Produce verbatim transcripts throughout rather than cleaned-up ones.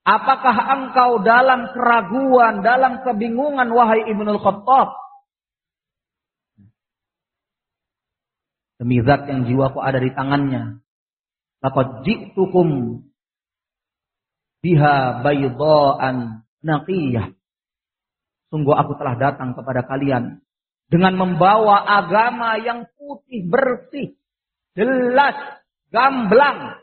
Apakah engkau dalam keraguan, dalam kebingungan wahai Ibnul Khattab? Demi zat yang jiwaku ada di tangannya. Laqad ji'tukum biha baydha'an naqiyah. Sungguh aku telah datang kepada kalian dengan membawa agama yang putih bersih, jelas, gamblang.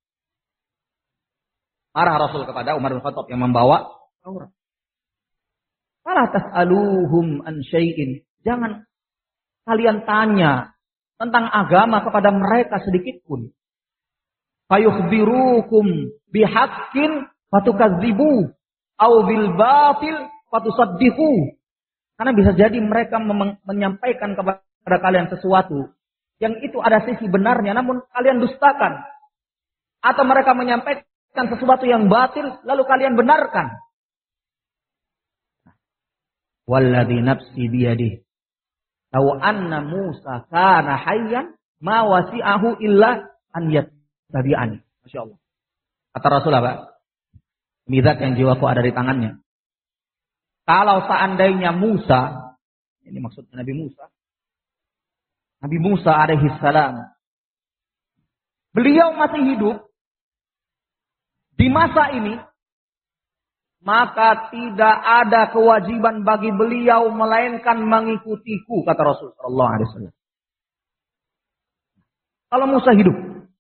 Marah Rasul kepada Umar bin Khattab yang membawa Taurat. Fala tas'aluhum an syai'in. Jangan kalian tanya tentang agama kepada mereka sedikit pun. Fayukhbirukum bihaqqin fatukadzibu au bil batil fatusaddiqu. Karena bisa jadi mereka mem- menyampaikan kepada kalian sesuatu yang itu ada sisi benarnya namun kalian dustakan. Atau mereka menyampaikan sesuatu yang batil lalu kalian benarkan. Walladzi nafsi biyadihi Lau anna Musa kana hayyan ma wasi'ahu illa an yattabi'ani. Masya Allah. Kata Rasulullah, Pak. Demi zat yang jiwaku ada di tangannya. Kalau seandainya Musa, ini maksudnya Nabi Musa. Nabi Musa alaihi salam. Beliau masih hidup di masa ini. Maka tidak ada kewajiban bagi beliau melainkan mengikutiku, kata Rasul sallallahu alaihi wasallam. Kalau Musa hidup.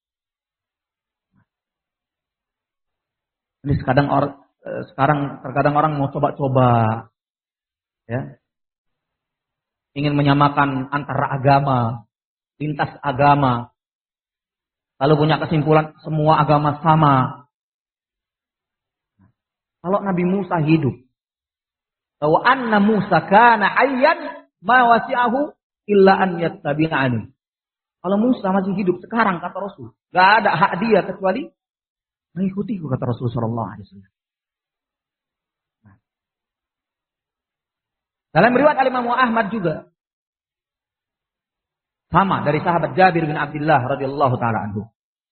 Ini sekarang orang sekarang terkadang orang mau coba-coba ya. Ingin menyamakan antara agama, lintas agama. Lalu punya kesimpulan semua agama sama. Kalau Nabi Musa hidup, bahwa anna Musa kana hayyan ma wasi'ahu illa an yattabi'ani. Kalau Musa masih hidup sekarang kata Rasul, enggak ada hak dia kecuali mengikutiku, kata Rasul sallallahu alaihi wasallam. Nah. Dalam riwayat Al-Imam Ahmad juga sama dari sahabat Jabir bin Abdullah radhiyallahu taala anhu.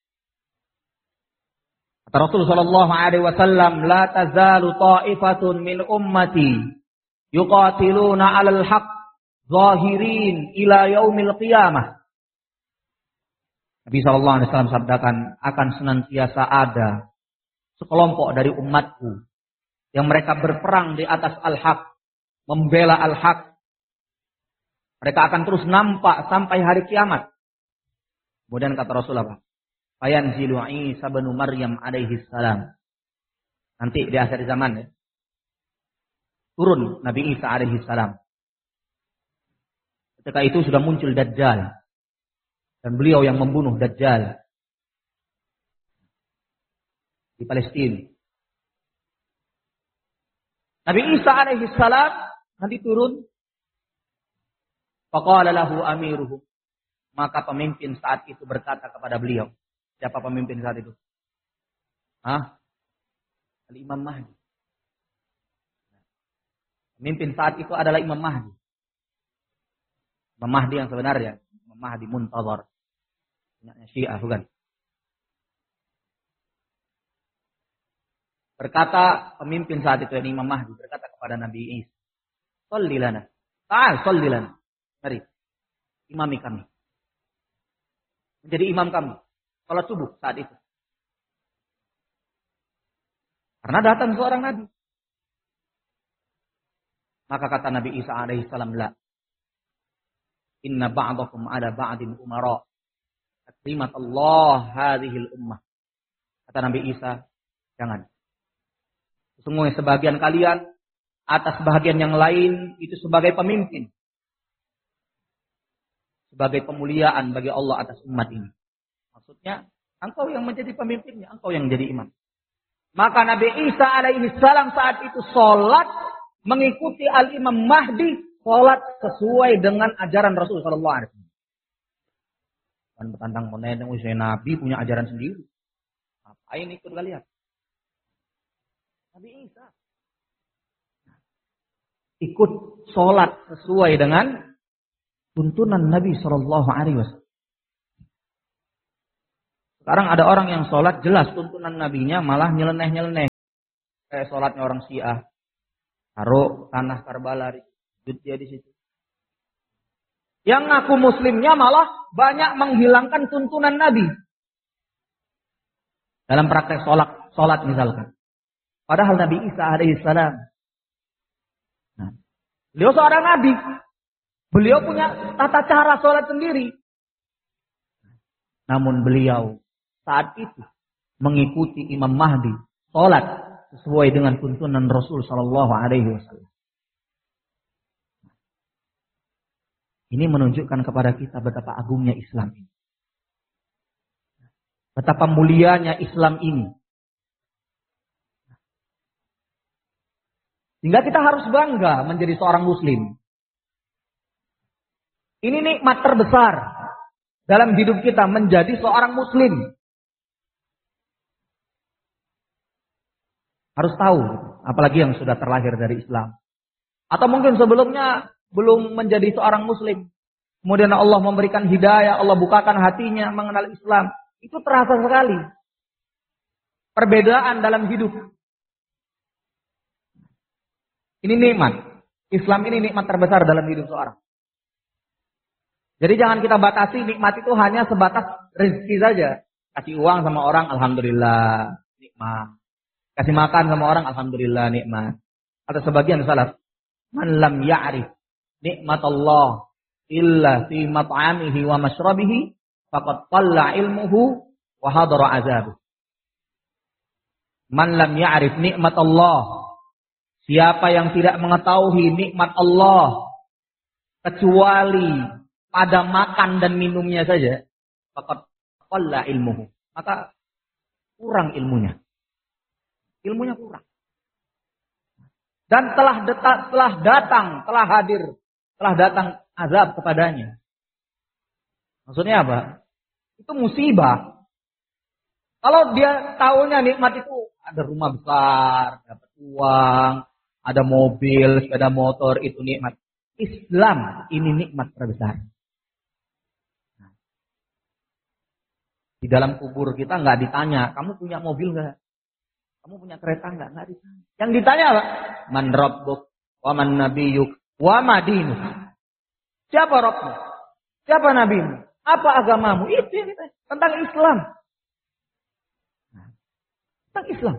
Kata Rasul sallallahu alaihi wasallam, la tazalu ta'ifatun min ummati yuqatiluna 'alal haqq zahirin ila yaumil qiyamah. Nabi sallallahu alaihi wasallam sabdakan, akan senantiasa ada sekelompok dari umatku yang mereka berperang di atas al-haq, membela al-haq. Mereka akan terus nampak sampai hari kiamat. Kemudian kata Rasulullah, fayanzilu Isa bin Maryam alaihi salam. Nanti di akhir zaman ya. Turun Nabi Isa alaihi salam. Ketika itu sudah muncul Dajjal. Dan beliau yang membunuh Dajjal. Di Palestina. Nabi Isa alaihi salam nanti turun. Faqala lahu amiruhum. Maka pemimpin saat itu berkata kepada beliau. Siapa pemimpin saat itu? Hah? Al-Imam Mahdi. Pemimpin saat itu adalah Imam Mahdi. Imam Mahdi yang sebenarnya. Imam Mahdi Muntazar. Punyanya Syiah, bukan? Berkata pemimpin saat itu, Imam Mahdi. Berkata kepada Nabi Isa. Sholli lana. Ta'al, sholli lana. Mari. Imami kami. Menjadi imam kami. Salat subuh saat itu. Karena datang seorang nabi. Maka kata Nabi Isa alaihi salam, la. Inna ba'dakum ala ba'din umara. Takrimat Allah hadhil ummah. Kata Nabi Isa, jangan. Sesungguhnya sebagian kalian atas sebagian yang lain itu sebagai pemimpin. Sebagai pemuliaan bagi Allah atas umat ini. Maksudnya, engkau yang menjadi pemimpinnya, engkau yang menjadi imam. Maka Nabi Isa alaihi salam saat itu sholat mengikuti Al-Imam Mahdi, sholat sesuai dengan ajaran Rasul sallallahu alaihi wasallam. Dan bertantang menentang usia Nabi punya ajaran sendiri. Apa ini ikut kalian? Nabi Isa ikut sholat sesuai dengan tuntunan Nabi sallallahu alaihi wasallam. Sekarang ada orang yang sholat jelas tuntunan nabinya malah nyeleneh-nyeleneh. Kayak sholatnya orang Syiah. Taruh tanah Karbala, sujud dia di situ. Yang ngaku muslimnya malah banyak menghilangkan tuntunan Nabi. Dalam praktek sholat, sholat misalkan. Padahal Nabi Isa alaihissalam. Nah, beliau seorang Nabi. Beliau punya tata cara sholat sendiri. Namun beliau saat itu mengikuti Imam Mahdi sholat sesuai dengan tuntunan Rasul Shallallahu Alaihi Wasallam. Ini menunjukkan kepada kita betapa agungnya Islam ini. Betapa mulianya Islam ini. Sehingga kita harus bangga menjadi seorang muslim. Ini nikmat terbesar dalam hidup kita menjadi seorang muslim. Harus tahu, apalagi yang sudah terlahir dari Islam. Atau mungkin sebelumnya belum menjadi seorang muslim. Kemudian Allah memberikan hidayah, Allah bukakan hatinya mengenal Islam. Itu terasa sekali. Perbedaan dalam hidup. Ini nikmat. Islam ini nikmat terbesar dalam hidup seorang. Jadi jangan kita batasi nikmat itu hanya sebatas rezeki saja. Kasih uang sama orang, alhamdulillah, nikmat. Kasih makan sama orang, alhamdulillah, nikmat. Atau sebagian salaf, man lam ya'rif nikmat Allah illa fi mat'amihi wa mashrabihi faqad qalla ilmuhu wa hadara azabuh. Man lam ya'rif nikmat Allah, siapa yang tidak mengetahui nikmat Allah kecuali pada makan dan minumnya saja, faqad qalla ilmuhu, maka kurang ilmunya. Ilmunya kurang. Dan telah datang, telah datang, telah hadir, telah datang azab kepadanya. Maksudnya apa? Itu musibah. Kalau dia tahunya nikmat itu ada rumah besar, dapat uang, ada mobil, sepeda motor, itu nikmat. Islam ini nikmat terbesar. Di dalam kubur kita nggak ditanya, kamu punya mobil nggak? Kamu punya kereta nggak? Nggak ditanya. Yang ditanya apa? Man rabbuk, wa man nabiyyuk, wa ma dinuk. Siapa Rabbmu? Siapa nabimu? Apa agamamu? Itu yang ditanya. Tentang Islam. Nah, tentang Islam.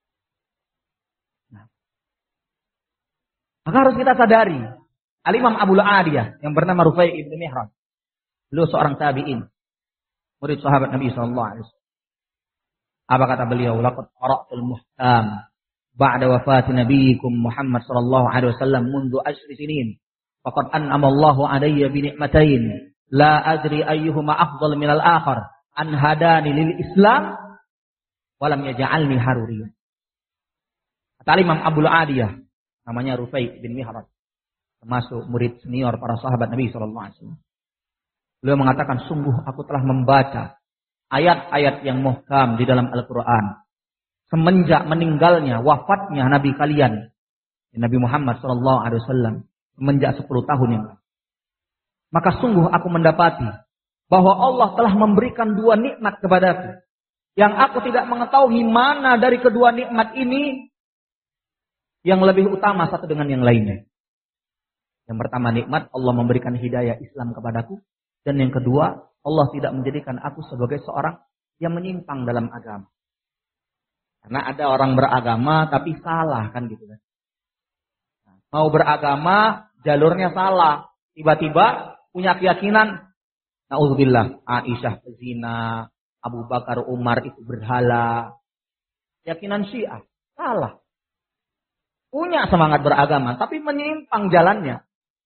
Nah. Maka harus kita sadari. Al-Imam Abu Aliyah yang bernama Rufai ibn Mihran. Beliau seorang tabi'in. Murid sahabat Nabi sallallahu alaihi wasallam. Apa kata beliau? Laqad qara'tul muhkam ba'da wafati nabiyikum Muhammad sallallahu alaihi wasallam mundu ashri sinin. Faqad an'ama Allahu alayya bi ni'matain la adri ayyuhuma afdal min al-akhar. An hadani lil Islam wa lam yaj'alni haruriyyan. Kata Imam Abu Aliyah, namanya Rufai bin Mihran, termasuk murid senior para sahabat Nabi sallallahu alaihi wasallam. Beliau mengatakan, sungguh aku telah membaca ayat-ayat yang muhkam di dalam Al-Quran semenjak meninggalnya, wafatnya Nabi kalian, Nabi Muhammad sallallahu alaihi wasallam, semenjak sepuluh tahun yang lalu. Maka sungguh aku mendapati bahwa Allah telah memberikan dua nikmat kepadaku yang aku tidak mengetahui mana dari kedua nikmat ini yang lebih utama satu dengan yang lainnya. Yang pertama nikmat Allah memberikan hidayah Islam kepadaku, dan yang kedua Allah tidak menjadikan aku sebagai seorang yang menyimpang dalam agama. Karena ada orang beragama tapi salah kan gitu kan. Mau beragama jalurnya salah. Tiba-tiba punya keyakinan, na'udzubillah, Aisyah pezina, Abu Bakar Umar itu berhala. Keyakinan Syiah salah. Punya semangat beragama tapi menyimpang jalannya.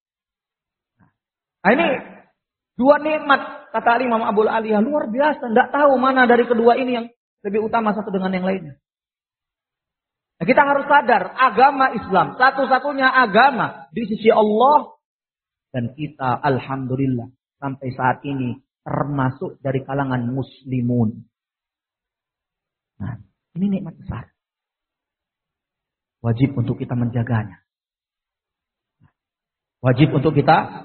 Nah ini dua nikmat, kata Imam Abu Aliyah, luar biasa. Tidak tahu mana dari kedua ini yang lebih utama satu dengan yang lainnya. Nah, kita harus sadar, agama Islam satu-satunya agama di sisi Allah. Dan kita alhamdulillah sampai saat ini termasuk dari kalangan muslimun. Nah, ini nikmat besar. Wajib untuk kita menjaganya. Wajib untuk kita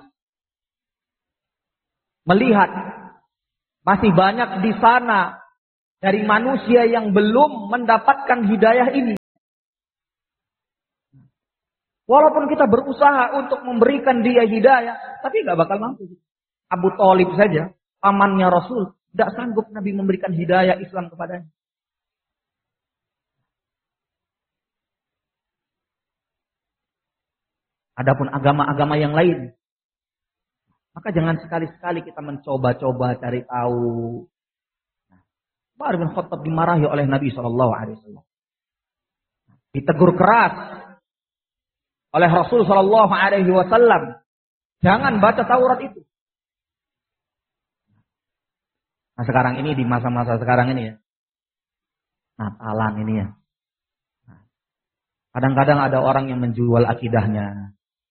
melihat masih banyak di sana dari manusia yang belum mendapatkan hidayah ini. Walaupun kita berusaha untuk memberikan dia hidayah, tapi gak bakal mampu. Abu Thalib saja, pamannya Rasul, tidak sanggup Nabi memberikan hidayah Islam kepadanya. Adapun agama-agama yang lain, maka jangan sekali-sekali kita mencoba-coba cari tahu. Umar bin Khattab dimarahi oleh Nabi shallallahu alaihi wasallam. Ditegur keras oleh Rasul shallallahu alaihi wasallam. Jangan baca Taurat itu. Nah sekarang ini, di masa-masa sekarang ini ya, Natalan ini ya. Kadang-kadang ada orang yang menjual akidahnya.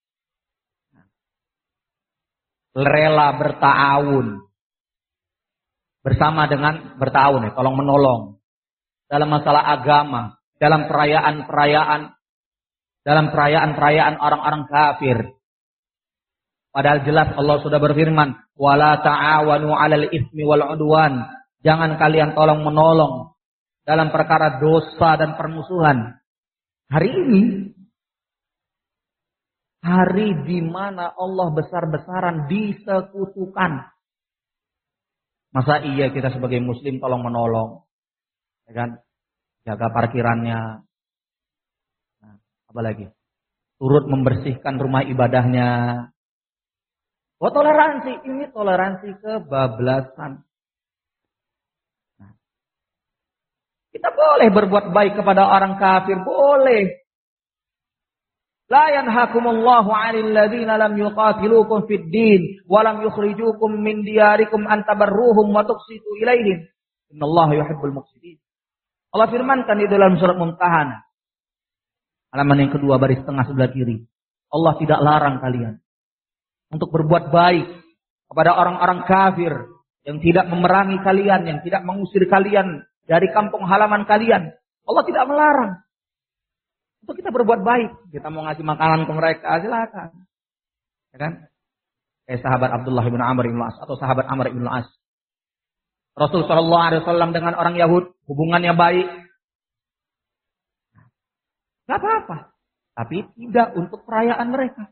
Rela berta'awun. Bersama dengan berta'awun ya, tolong menolong. Dalam masalah agama. Dalam perayaan-perayaan. Dalam perayaan-perayaan orang-orang kafir. Padahal jelas Allah sudah berfirman. Wala ta'awanu 'alal ismi wal 'udwan. Jangan kalian tolong menolong dalam perkara dosa dan permusuhan. Hari ini, hari di mana Allah besar-besaran disekutukan. Masa iya kita sebagai muslim tolong menolong, ya kan? Jaga parkirannya. Nah, apa lagi? Turut membersihkan rumah ibadahnya. Oh toleransi, ini toleransi kebablasan. Nah, kita boleh berbuat baik kepada orang kafir, boleh. La yanhakumullahu 'anil ladzina lam yuqatilukum fid din wa lam yukhrijukum min diyarikum an tabarruhum wa tuqsitu ilaihim. Innallaha yuhibbul muqsitin. Allah firmankan di dalam surat Mumtahanah. Halaman yang kedua baris tengah sebelah kiri. Allah tidak larang kalian untuk berbuat baik kepada orang-orang kafir yang tidak memerangi kalian, yang tidak mengusir kalian dari kampung halaman kalian. Allah tidak melarang untuk kita berbuat baik. Kita mau ngasih makanan ke mereka, silakan. Ya kan? Kayak sahabat Abdullah bin Amr bin As atau sahabat Amr bin As. Rasul sallallahu alaihi wasallam dengan orang Yahud hubungannya baik. Enggak apa-apa. Tapi tidak untuk perayaan mereka.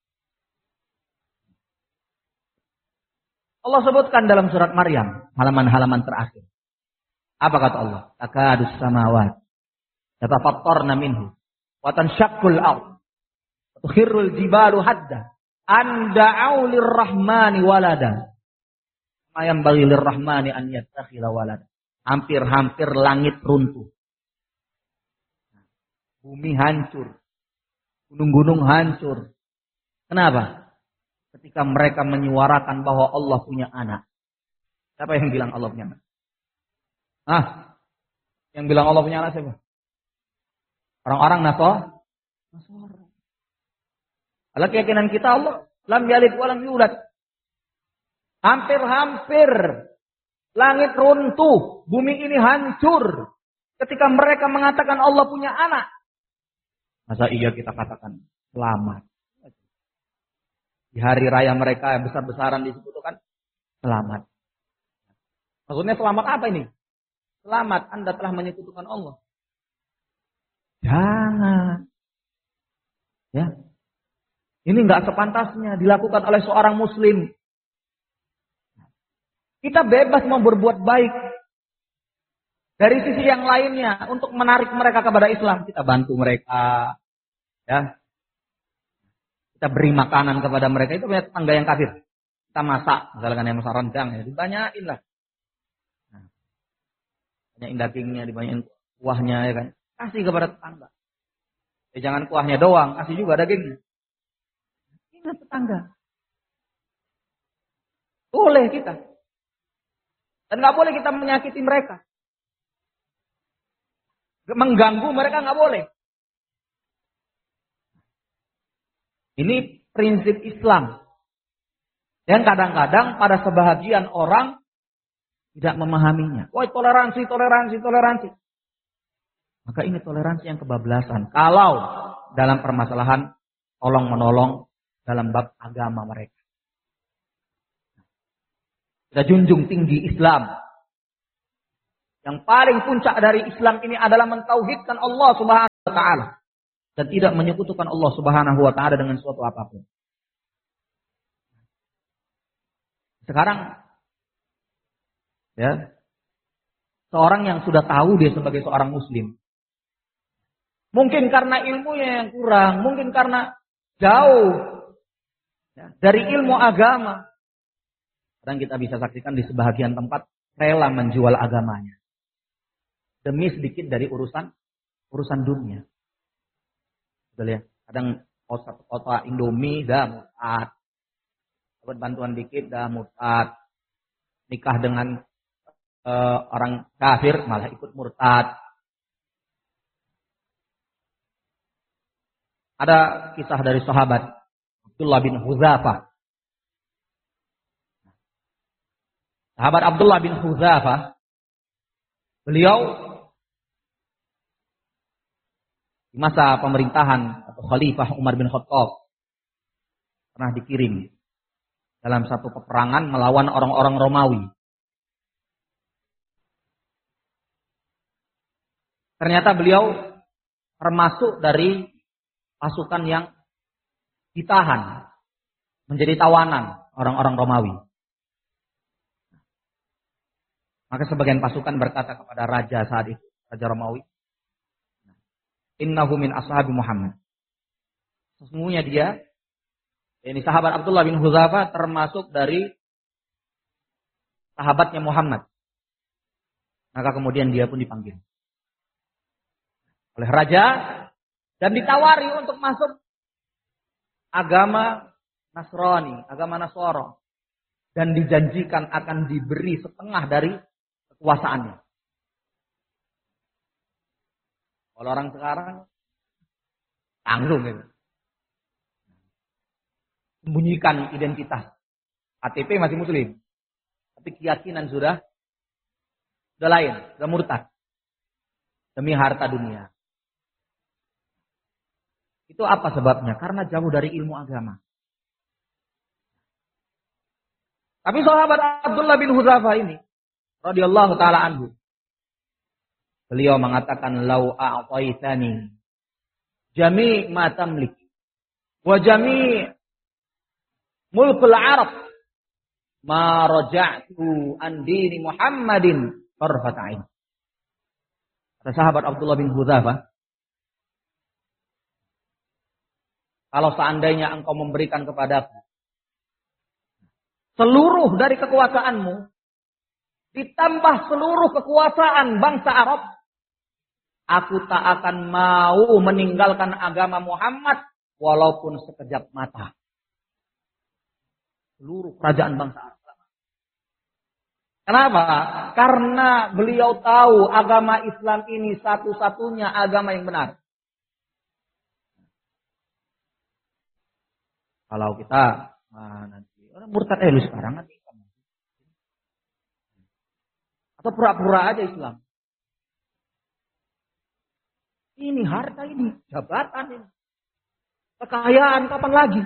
Allah sebutkan dalam surat Maryam, halaman-halaman terakhir. Apa kata Allah? Takadus samawat yatafattarna minhu wa tanshaqqul ardh wa tukhirrul jibalu hadda an da'u lirrahmani walada. Ma yanbaghi lirrahmani an yattakhidha walada. Hampir-hampir langit runtuh. Bumi hancur. Gunung-gunung hancur. Kenapa? Ketika mereka menyuarakan bahwa Allah punya anak. Siapa yang bilang Allah punya anak? Ah, yang bilang Allah punya anak siapa? Orang-orang Nasara. Nasara. Kalau keyakinan kita Allah lam yalid wa lam yulad. Hampir-hampir langit runtuh, bumi ini hancur ketika mereka mengatakan Allah punya anak. Masa iya kita katakan selamat? Di hari raya mereka yang besar-besaran disebutkan selamat. Maksudnya selamat apa ini? Selamat, Anda telah menyekutukan Allah. Jangan. Ya. Ini enggak sepantasnya dilakukan oleh seorang muslim. Kita bebas mau berbuat baik. Dari sisi yang lainnya, untuk menarik mereka kepada Islam, kita bantu mereka. Ya. Kita beri makanan kepada mereka. Itu punya tetangga yang kafir. Kita masak, misalkan yang masak rendang, ya, dibanyain lah. Nah, banyain dagingnya, dibanyain kuahnya, ya kan. Kasih kepada tetangga. Ya, jangan kuahnya doang, kasih juga dagingnya. Ingat tetangga. Boleh kita. Dan nggak boleh kita menyakiti mereka. Mengganggu mereka nggak boleh. Ini prinsip Islam. Dan kadang-kadang pada sebahagian orang tidak memahaminya. Wah, toleransi, toleransi, toleransi. Maka ini toleransi yang kebablasan. Kalau dalam permasalahan tolong menolong dalam bab agama mereka. Kita junjung tinggi Islam. Yang paling puncak dari Islam ini adalah mentauhidkan Allah Subhanahu wa taala. dan tidak menyekutukan Allah Subhanahu wa taala dengan suatu apapun. Sekarang ya, seorang yang sudah tahu dia sebagai seorang muslim, mungkin karena ilmunya yang kurang, mungkin karena jauh ya, dari ilmu agama, dan kita bisa saksikan di sebahagian tempat rela menjual agamanya demi sedikit dari urusan urusan dunia. Betul ya? Kadang kota Indomie dah murtad, dapat bantuan dikit dah murtad, nikah dengan uh, orang kafir malah ikut murtad. Ada kisah dari sahabat Abdullah bin Hudzafah. Sahabat Abdullah bin Hudzafah, beliau di masa pemerintahan atau Khalifah Umar bin Khattab pernah dikirim dalam satu peperangan melawan orang-orang Romawi. Ternyata beliau termasuk dari pasukan yang ditahan menjadi tawanan orang-orang Romawi. Maka sebagian pasukan berkata kepada raja saat itu, Raja Romawi, innahu min ashabi Muhammad. Sesungguhnya dia, ini sahabat Abdullah bin Hudzafah termasuk dari sahabatnya Muhammad. Maka kemudian dia pun dipanggil oleh raja dan ditawari untuk masuk agama Nasrani, agama Nasoro, dan dijanjikan akan diberi setengah dari kekuasaannya. Kalau orang sekarang tanggung gitu. Sembunyikan identitas. K T P masih muslim. Tapi keyakinan sudah sudah lain, sudah murtad. Demi harta dunia. Itu apa sebabnya? Karena jauh dari ilmu agama. Tapi sahabat Abdullah bin Hudzafah ini radhiyallahu taala anhu, beliau mengatakan, lau a'taitani jami' ma tamlik wa jami' mulkul Arab ma raja'tu an dini Muhammadin tarfata'in. Kata sahabat Abdullah bin Hudzafah, kalau seandainya engkau memberikan kepadaku seluruh dari kekuasaanmu ditambah seluruh kekuasaan bangsa Arab, aku tak akan mau meninggalkan agama Muhammad walaupun sekejap mata. Seluruh kerajaan bangsa Arab. Kenapa? Karena beliau tahu agama Islam ini satu-satunya agama yang benar. Kalau kita nah nanti orang murtad eh lu sekarang nanti atau pura-pura aja Islam. Ini harta ini, jabatan ini. Kekayaan kapan lagi?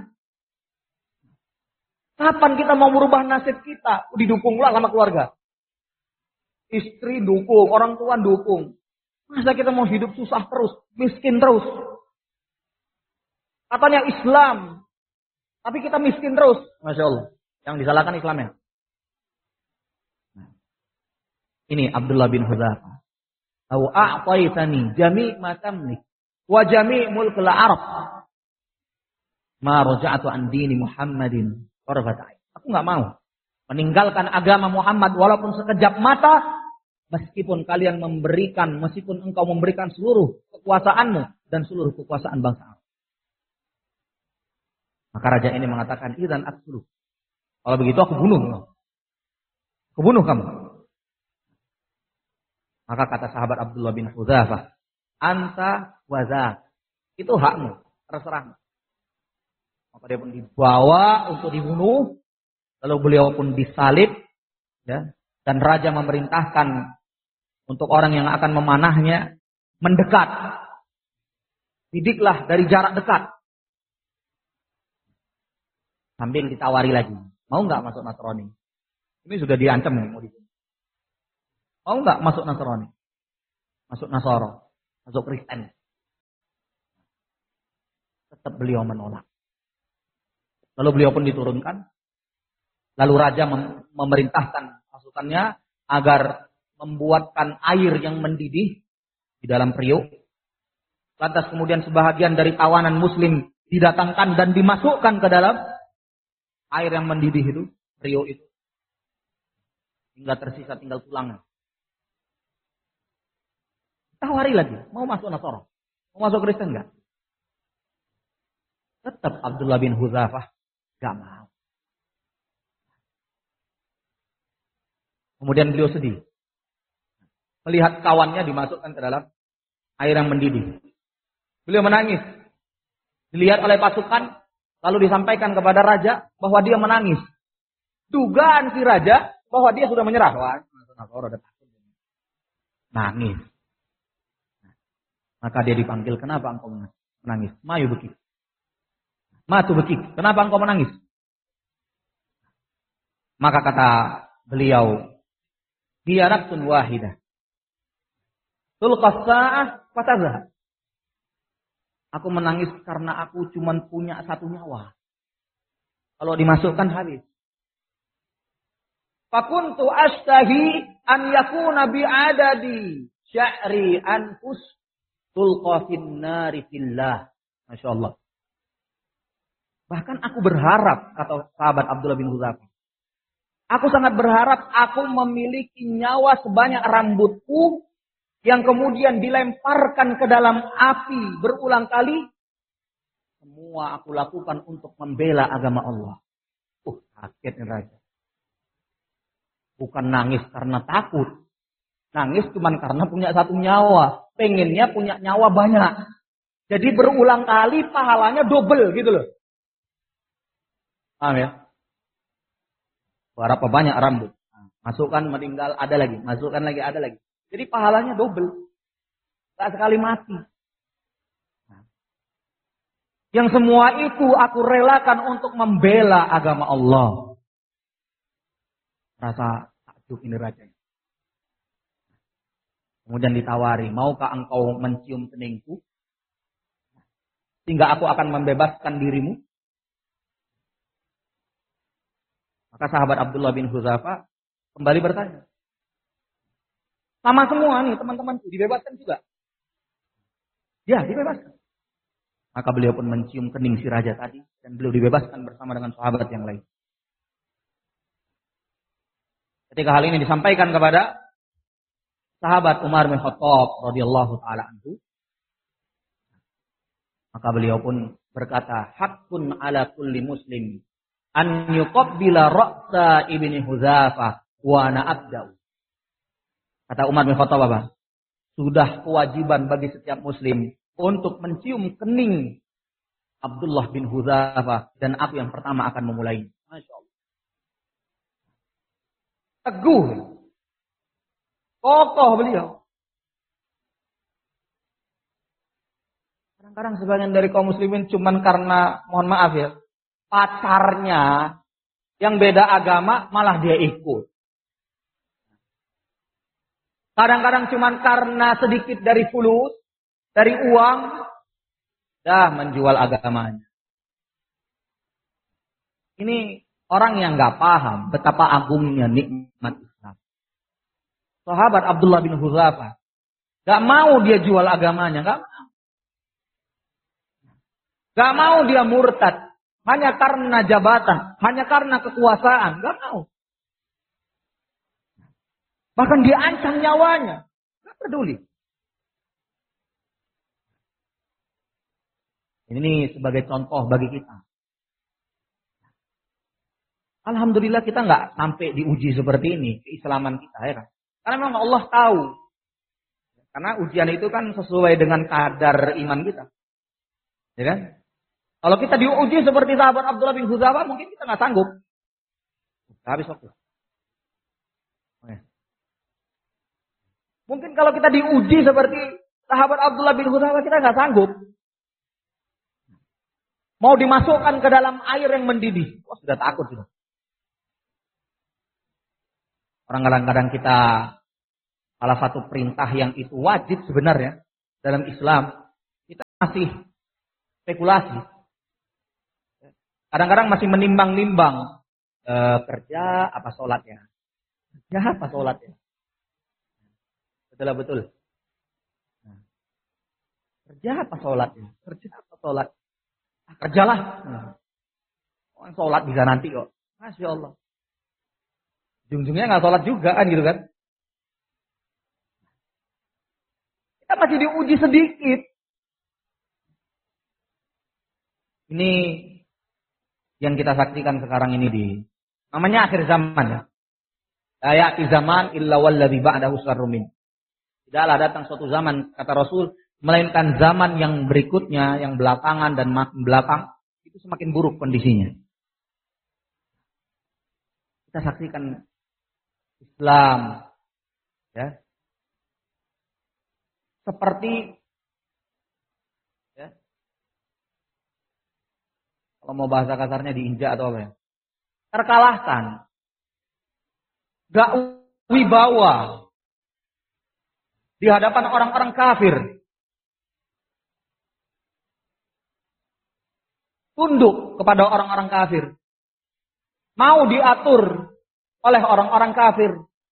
Kapan kita mau merubah nasib kita? Didukunglah sama keluarga. Istri dukung, orang tua dukung. Masa kita mau hidup susah terus, miskin terus? Katanya Islam, tapi kita miskin terus. Masya Allah. Yang disalahkan Islamnya. Nah, ini Abdullah bin Hudzafah. Au a'taitani jami' ma tamlik wa jami' mulkul Arab ma raja'tu an dini Muhammadin qarfata'in. Aku enggak mau meninggalkan agama Muhammad walaupun sekejap mata, meskipun kalian memberikan, meskipun engkau memberikan seluruh kekuasaanmu dan seluruh kekuasaan bangsa Arab. Maka raja ini mengatakan, "Idzan aqtulu." Kalau begitu aku bunuh. Aku bunuh kamu. Maka kata sahabat Abdullah bin Hudzafah, "Anta wazak." Itu hakmu, terserah. Maka dia pun dibawa untuk dibunuh, lalu beliau pun disalib, ya, dan raja memerintahkan untuk orang yang akan memanahnya mendekat. Didiklah dari jarak dekat. Sambil ditawari lagi, mau nggak masuk Nasrani? Ini sudah diancam ya, mau dibunuh. Mau nggak masuk Nasrani? Masuk Nasoro, masuk Kristen. Tetap beliau menolak. Lalu beliau pun diturunkan. Lalu raja mem- memerintahkan pasukannya agar membuatkan air yang mendidih di dalam periuk. Lantas kemudian sebahagian dari tawanan muslim didatangkan dan dimasukkan ke dalam air yang mendidih itu, periuk itu. Hingga tersisa tinggal tulangnya. Tawari lagi, mau masuk Nasara? Mau masuk Kristen enggak? Tetap Abdullah bin Hudzafah enggak mau. Kemudian beliau sedih. Melihat kawannya dimasukkan ke dalam air yang mendidih. Beliau menangis. Dilihat oleh pasukan, lalu disampaikan kepada raja bahwa dia menangis. Dugaan si raja bahwa dia sudah menyerah. Wah, nangis. Maka dia dipanggil, kenapa engkau menangis? Mayu bekik. Matu bekik. Kenapa engkau menangis? Maka kata beliau, Diyaratun wahidah. Tulqas sa'ah fatazah. Aku menangis karena aku cuma punya satu nyawa. Kalau dimasukkan habis. Fakuntu astahi an yakuna bi'adadi sya'ri anfus tulqa fin nari fillah. Masya Allah. Bahkan aku berharap, kata sahabat Abdullah bin Hudzafah, aku sangat berharap aku memiliki nyawa sebanyak rambutku yang kemudian dilemparkan ke dalam api berulang kali. Semua aku lakukan untuk membela agama Allah. Uh, kaget nih raja. Bukan nangis karena takut. Nangis cuma karena punya satu nyawa. Pengennya punya nyawa banyak. Jadi berulang kali pahalanya double gitu loh. Paham ya? Berapa banyak rambut. Masukkan meninggal ada lagi. Masukkan lagi ada lagi. Jadi pahalanya double. Tak sekali mati. Yang semua itu aku relakan untuk membela agama Allah. Rasa takjub ini raja. Kemudian ditawari, maukah engkau mencium keningku? Sehingga aku akan membebaskan dirimu. Maka sahabat Abdullah bin Hudzafah kembali bertanya. Sama semua nih teman-temanku, dibebaskan juga. Ya, dibebaskan. Maka beliau pun mencium kening si raja tadi. Dan beliau dibebaskan bersama dengan sahabat yang lain. Ketika hal ini disampaikan kepada sahabat Umar bin Khattab radhiyallahu taala anhu, maka beliau pun berkata, "Haqqun ala kulli muslim an yuqabbila ra'sa ibni Hudzafah wa ana abda'u." Kata Umar bin Khattab apa? Sudah kewajiban bagi setiap muslim untuk mencium kening Abdullah bin Hudzafah dan aku yang pertama akan memulai. Masya Allah. Teguh. Kokoh beliau. Kadang-kadang sebagian dari kaum muslimin cuman karena, mohon maaf ya, pacarnya yang beda agama malah dia ikut. Kadang-kadang cuman karena sedikit dari fulus, dari uang, dah menjual agamanya. Ini orang yang gak paham betapa agungnya nikmat Islam. Sahabat Abdullah bin Hudzafah gak mau dia jual agamanya, gak mau. Gak mau dia murtad hanya karena jabatan, hanya karena kekuasaan, gak mau. Bahkan dia ancam nyawanya, gak peduli. Ini sebagai contoh bagi kita. Alhamdulillah kita nggak sampai diuji seperti ini keislaman kita, ya kan? Karena memang Allah tahu. Karena ujian itu kan sesuai dengan kadar iman kita, ya kan? Kalau kita diuji seperti sahabat Abdullah bin Hudzafah, mungkin kita nggak sanggup. Habis waktu. Mungkin kalau kita diuji seperti sahabat Abdullah bin Hudzafah, kita nggak sanggup. Mau dimasukkan ke dalam air yang mendidih. Wah, sudah takut sudah. Orang kadang-kadang kita, salah satu perintah yang itu wajib sebenarnya dalam Islam, kita masih spekulasi. Kadang-kadang masih menimbang-nimbang e, kerja apa sholat ya. Kerja apa sholat ya. Betul betul. Nah, kerja apa sholat ya. Kerja apa sholat. Ah, kerjalah. Nah, orang sholat bisa nanti kok. Masya Allah. Ujung-ujungnya nggak sholat juga kan gitu kan. Kita masih diuji sedikit. Ini yang kita saksikan sekarang ini di namanya akhir zaman ya. La ya'ti zaman illa walladzi ba'dahu syarrun min. Tidaklah datang suatu zaman kata Rasul melainkan zaman yang berikutnya, yang belakangan dan makin belakang itu semakin buruk kondisinya. Kita saksikan Islam ya. Seperti ya, kalau mau bahasa kasarnya diinjak atau apa ya? Terkalahkan. Gak wibawa di hadapan orang-orang kafir. Tunduk kepada orang-orang kafir. Mau diatur oleh orang-orang kafir.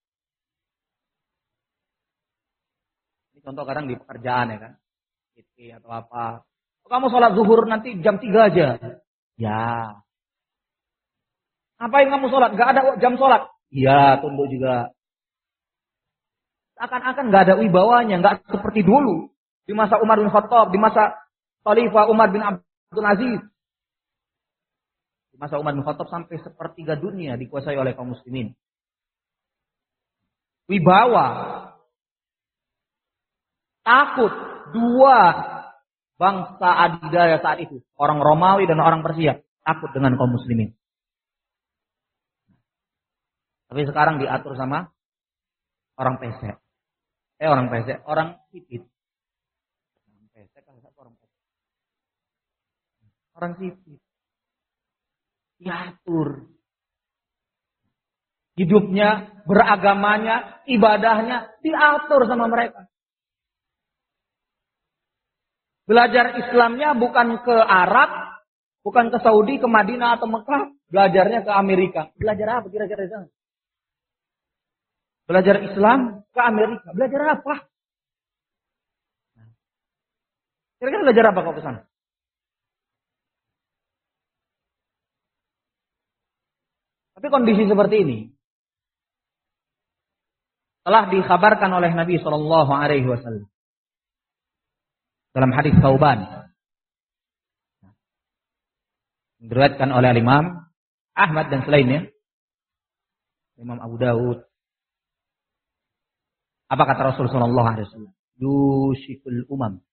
Ini contoh kadang di pekerjaan ya kan. Itu atau apa. Kamu sholat zuhur nanti jam tiga aja. Ya. Ngapain kamu sholat? Gak ada jam sholat. Iya, tunduk juga. Akan-akan gak ada wibawanya. Gak seperti dulu. Di masa Umar bin Khattab. Di masa Khalifah Umar bin Abdul Aziz. Di masa Umar bin Khattab sampai sepertiga dunia dikuasai oleh kaum muslimin. Wibawa. Takut. Dua bangsa adidaya saat itu. Orang Romawi dan orang Persia. Takut dengan kaum muslimin. Tapi sekarang diatur sama orang pesek. Eh orang pesek, orang sipit. Orang pesek kan orang pesek. Orang sipit. Diatur. Hidupnya, beragamanya, ibadahnya diatur sama mereka. Belajar Islamnya bukan ke Arab, bukan ke Saudi, ke Madinah atau Mekah, belajarnya ke Amerika. Belajar apa kira-kira di sana? Belajar Islam ke Amerika. Belajar apa? Kira-kira belajar apa kau ke sana? Tapi kondisi seperti ini telah dikhabarkan oleh Nabi Shallallahu Alaihi Wasallam dalam hadis Thauban, diriwayatkan oleh Imam Ahmad dan selainnya, Imam Abu Dawud. Apa kata Rasul Shallallahu Alaihi Wasallam? Yushikul umam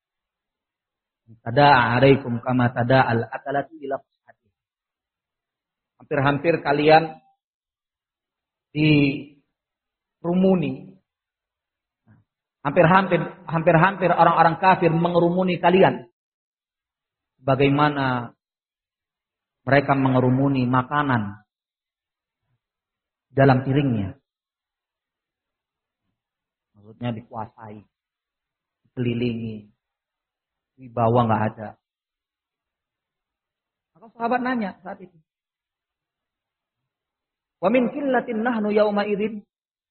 tada'a alaikum kama tada'al akalatu ila qas'ati. Hampir-hampir kalian dirumuni. Hampir-hampir hampir-hampir orang-orang kafir mengerumuni kalian. Bagaimana mereka mengerumuni makanan dalam piringnya. Maksudnya dikuasai, dikelilingi, wibawa nggak ada. Maka sahabat nanya saat itu, wa min qillatin nahnu yauma idzin.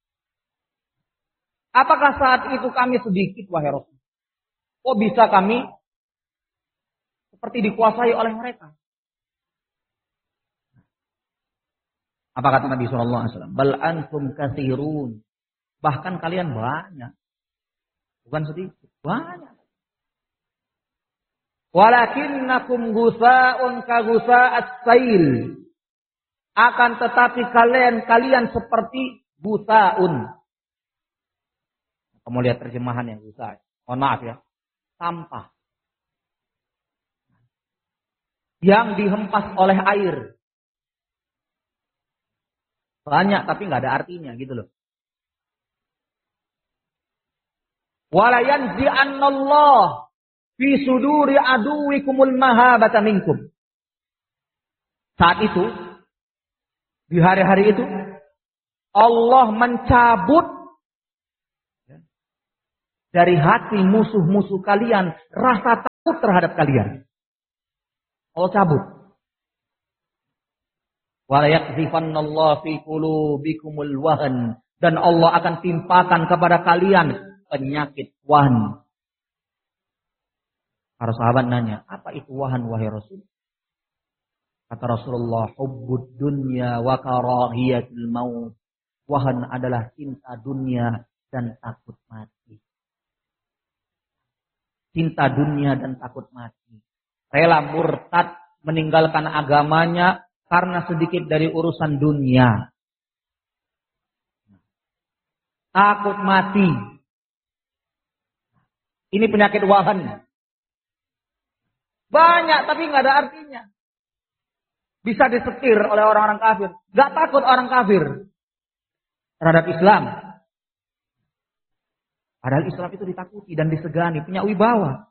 Apakah saat itu kami sedikit wahai Rasul? Kok bisa kami seperti dikuasai oleh mereka? Apa kata Nabi sallallahu alaihi wasallam? Bal antum katsirun. Bahkan kalian banyak. Bukan sedikit, banyak. Walakinnakum gusa'un ka gusa'at sail. Akan tetapi kalian kalian seperti gusa'un. Kamu lihat terjemahannya gusa'. Mohon maaf ya. Sampah. Yang dihempas oleh air. Banyak tapi nggak ada artinya gitu loh. Wala yanzi'annallah fi suduri aduwikumul mahabata minkum. Saat itu, di hari-hari itu, Allah mencabut dari hati musuh-musuh kalian rasa takut terhadap kalian. Allah cabut. Wa yakzifannallahu fi qulubikumul wahan, dan Allah akan timpakan kepada kalian penyakit wahan. Para sahabat nanya, apa itu wahan wahai Rasul? Kata Rasulullah, hubbud dunya wa karahiyatul maut. Wahan adalah cinta dunia dan takut mati. Cinta dunia dan takut mati. Rela murtad meninggalkan agamanya karena sedikit dari urusan dunia. Takut mati. Ini penyakit wahan. Banyak tapi nggak ada artinya. Bisa disetir oleh orang-orang kafir. Gak takut orang kafir terhadap Islam. Padahal Islam itu ditakuti dan disegani, punya wibawa.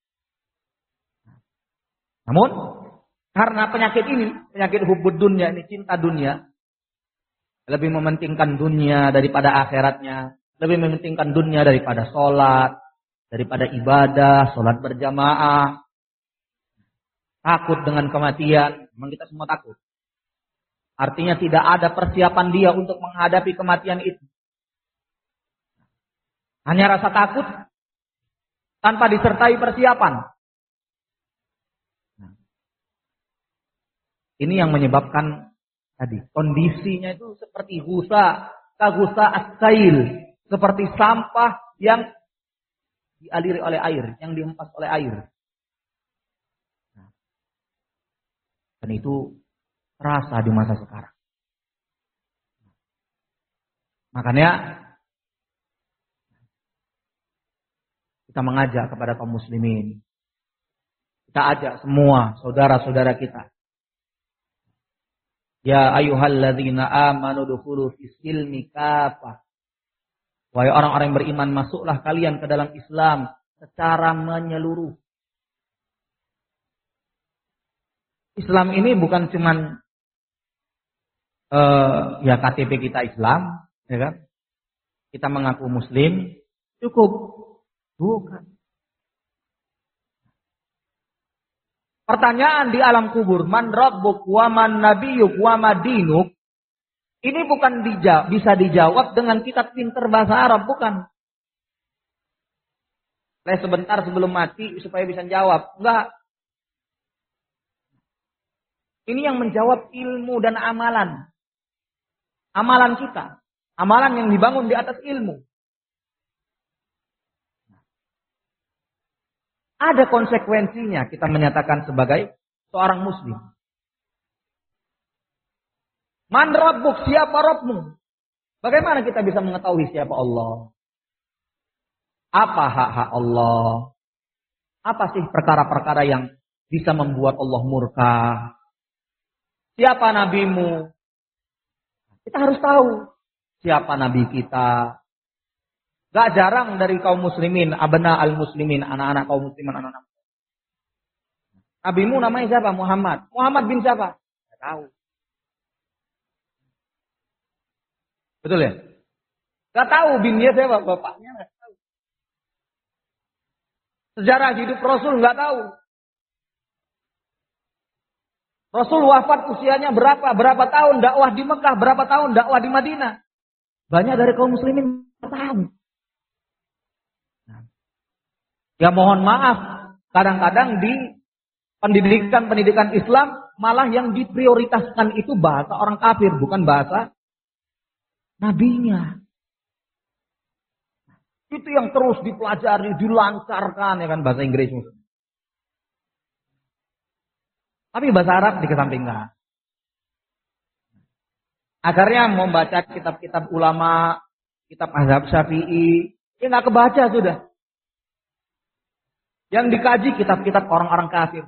Namun, karena penyakit ini, penyakit hubbud dunya, ini cinta dunia, lebih mementingkan dunia daripada akhiratnya, lebih mementingkan dunia daripada sholat, daripada ibadah, sholat berjamaah. Takut dengan kematian. Memang kita semua takut. Artinya tidak ada persiapan dia untuk menghadapi kematian itu. Hanya rasa takut tanpa disertai persiapan. Nah, ini yang menyebabkan tadi kondisinya itu seperti husa, kagusa as-sail, seperti sampah yang dialiri oleh air, yang dihempas oleh air. Dan itu terasa di masa sekarang. Makanya kita mengajak kepada kaum muslimin. Kita ajak semua saudara-saudara kita. Ya ayyuhalladzina amanu dukhulu fis silmi kafah. Wahai orang-orang yang beriman, masuklah kalian ke dalam Islam secara menyeluruh. Islam ini bukan cuman uh, ya K T P kita Islam, ya kan? Kita mengaku Muslim, cukup. Bukan. Pertanyaan di alam kubur, man rabbuk wa man nabiyyuk wa ma dinuk, ini bukan dijawab, bisa dijawab dengan kitab pinter bahasa Arab, bukan. Les sebentar sebelum mati supaya bisa jawab, enggak. Ini yang menjawab ilmu dan amalan. Amalan kita. Amalan yang dibangun di atas ilmu. Ada konsekuensinya kita menyatakan sebagai seorang muslim. Man rabbuk, siapa Rabbmu? Bagaimana kita bisa mengetahui siapa Allah? Apa hak-hak Allah? Apa sih perkara-perkara yang bisa membuat Allah murka? Siapa nabimu? Kita harus tahu siapa nabi kita. Gak jarang dari kaum muslimin, abna al-muslimin, anak-anak kaum muslimin, anak-anak. Nabimu namanya siapa? Muhammad. Muhammad bin siapa? Gak tahu. Betul ya? Gak tahu bin dia siapa? Bapaknya gak tahu. Sejarah hidup Rasul gak tahu. Rasul wafat usianya berapa? Berapa tahun dakwah di Mekah? Berapa tahun dakwah di Madinah? Banyak dari kaum muslimin tidak tahu. Ya mohon maaf, kadang-kadang di pendidikan-pendidikan Islam malah yang diprioritaskan itu bahasa orang kafir, bukan bahasa nabinya. Itu yang terus dipelajari, dilancarkan, ya kan, bahasa Inggris. Tapi bahasa Arab dikesampingkan. Akhirnya membaca kitab-kitab ulama, kitab mazhab Syafi'i, ya nggak kebaca sudah. Yang dikaji kitab-kitab orang-orang kafir.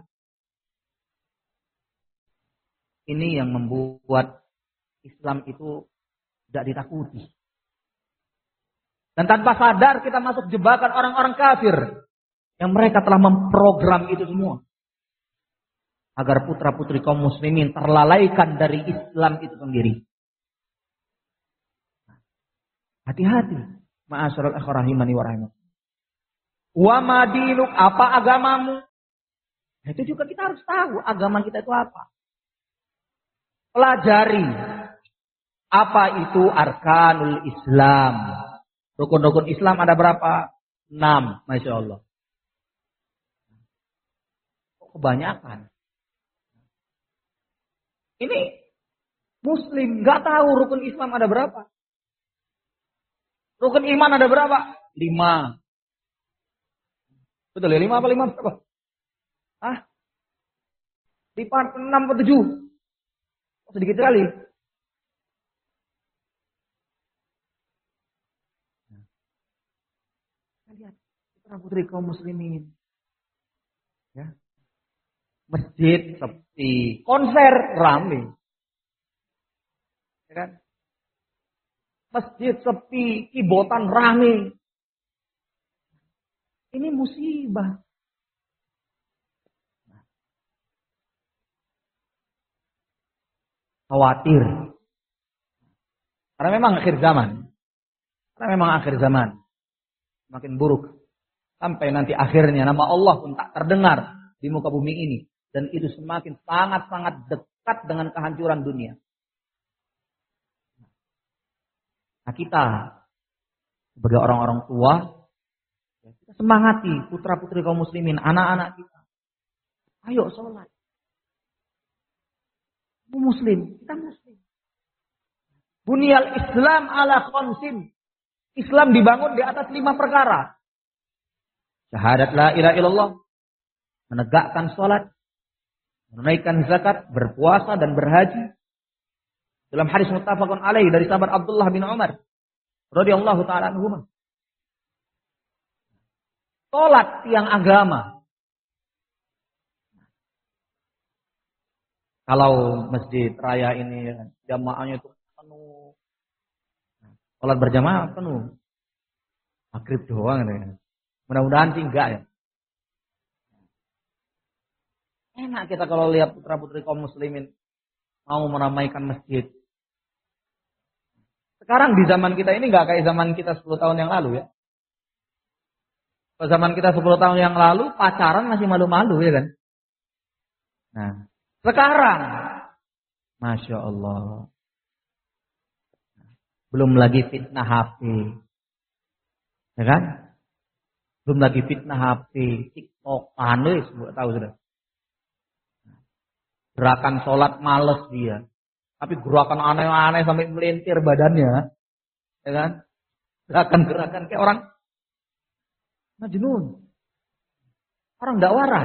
Ini yang membuat Islam itu tidak ditakuti. Dan tanpa sadar kita masuk jebakan orang-orang kafir yang mereka telah memprogram itu semua. Agar putra-putri kaum muslimin terlalaikan dari Islam itu sendiri. Hati-hati. Ma'asyiral ikhwah rahimani wa rahimakumullah. Wa madinuk, apa agamamu? Nah, itu juga kita harus tahu agama kita itu apa. pelajari apa itu arkanul Islam. Rukun-rukun Islam ada berapa? Enam, Masya Allah. Kebanyakan. Ini Muslim nggak tahu rukun Islam ada berapa. Rukun iman ada berapa? Lima. Betul ya? Lima apa lima berapa? Ah? Lipat enam atau tujuh? Sedikit sekali. Lihat putra putri kaum muslimin. Ya. Masjid sepi, konser ramai. Ya kan? Masjid sepi, kibotan ramai. Ini musibah. Khawatir. Karena memang akhir zaman. Karena memang akhir zaman. Makin buruk. Sampai nanti akhirnya nama Allah pun tak terdengar di muka bumi ini. Dan itu semakin sangat-sangat dekat dengan kehancuran dunia. Nah kita sebagai orang-orang tua, kita semangati putra-putri kaum muslimin, anak-anak kita. Ayo sholat. Kamu muslim, kita muslim. Bunyal Islam ala khamsin. Islam dibangun di atas lima perkara. Syahadat la ilaha illallah, menegakkan sholat, menunaikan zakat, berpuasa dan berhaji. Dalam hadis muttafaqun alaih dari sahabat Abdullah bin Umar radhiyallahu taala anhuma. Salat tiang agama. Kalau masjid raya ini jamaahnya itu penuh. Salat berjamaah penuh. Maghrib doang ya. Mudah-mudahan sih enggak ya. Enak kita kalau lihat putra-putri kaum muslimin mau meramaikan masjid. Sekarang di zaman kita ini nggak kayak zaman kita sepuluh tahun yang lalu ya. Kalau zaman kita sepuluh tahun yang lalu pacaran masih malu-malu ya kan. Nah, sekarang Masya Allah. Belum lagi fitnah H P. Ya kan? Belum lagi fitnah H P, TikTok, panis, nggak tahu sudah. Gerakan sholat males dia. Tapi gerakan aneh-aneh sampai melintir badannya. Ya kan? Gerakan-gerakan kayak orang majnun. Orang tidak waras.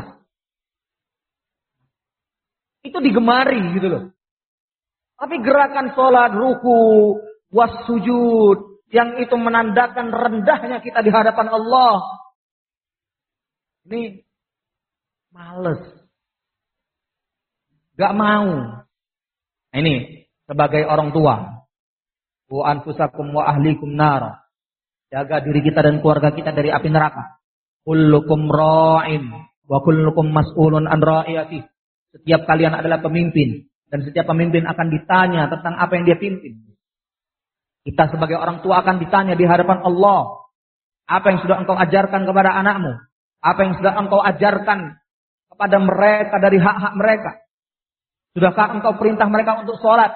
Itu digemari gitu loh. Tapi gerakan sholat, ruku, wassujud, yang itu menandakan rendahnya kita di hadapan Allah. Ini males. Gak mau. Nah, ini sebagai orang tua. Wa anfusakum wa ahlikum nar. Jaga diri kita dan keluarga kita dari api neraka. Kullukum ra'in wa kullukum mas'ulun an ra'iyatih. Setiap kalian adalah pemimpin dan setiap pemimpin akan ditanya tentang apa yang dia pimpin. Kita sebagai orang tua akan ditanya di hadapan Allah. Apa yang sudah engkau ajarkan kepada anakmu? Apa yang sudah engkau ajarkan kepada mereka dari hak-hak mereka? Sudahkah engkau perintah mereka untuk sholat?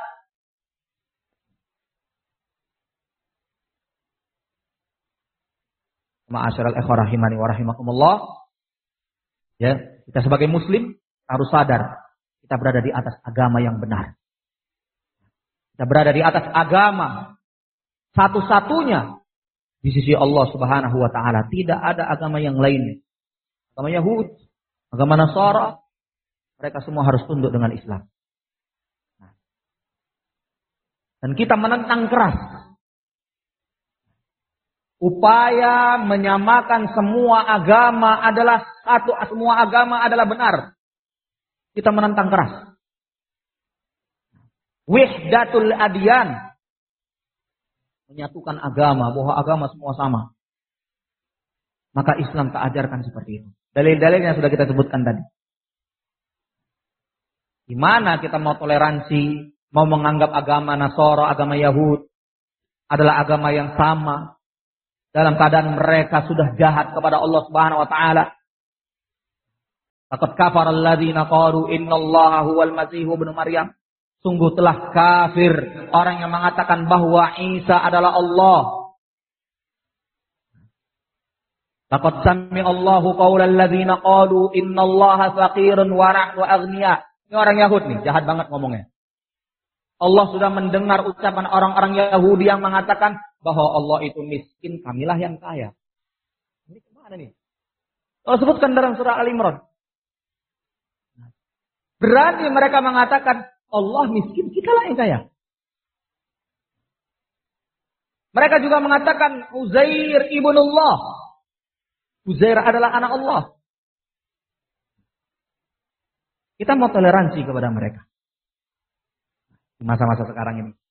Ma'asyiral ikhwah rahimani wa rahimakumullah. Ya, kita sebagai muslim harus sadar kita berada di atas agama yang benar. Kita berada di atas agama satu-satunya di sisi Allah Subhanahu wa taala. Tidak ada agama yang lainnya. Agama Yahud, agama Nasara, mereka semua harus tunduk dengan Islam. Dan kita menentang keras upaya menyamakan semua agama adalah satu, semua agama adalah benar. Kita menentang keras. Wihdatul adyan, menyatukan agama, bahwa agama semua sama. Maka Islam tak ajarkan seperti itu. Dalil-dalilnya sudah kita sebutkan tadi. Di mana kita mau toleransi, mau menganggap agama Nasara, agama Yahud adalah agama yang sama, dalam keadaan mereka sudah jahat kepada Allah Subhanahu wa taala. Laqad kafara alladziina qalu innallaha huwal masiih ibnu Maryam. Sungguh telah kafir orang yang mengatakan bahwa Isa adalah Allah. Laqad sami'a Allahu qaulal ladzina qalu innallaha faqirun wa nahnu aghnia. Ini orang Yahudi nih, jahat banget ngomongnya. Allah sudah mendengar ucapan orang-orang Yahudi yang mengatakan bahwa Allah itu miskin, kamilah yang kaya. Ini kemana nih? Allah sebutkan dalam surah Al-Imran. Berani mereka mengatakan Allah miskin, kitalah yang kaya. Mereka juga mengatakan Uzair ibnullah. Uzair adalah anak Allah. Kita mau toleransi kepada mereka. Di masa-masa sekarang ini.